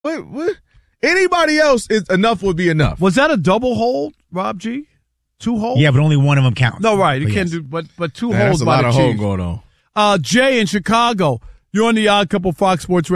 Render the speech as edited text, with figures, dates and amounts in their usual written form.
What? Anybody else, enough would be enough. Was that a double hold, Rob G? 2 holds? Yeah, but only one of them counts. No, right. You can't do, but 2 holds that's a by lot the of Chiefs. hold going on. Jay in Chicago, you're on the Odd Couple Fox Sports Radio.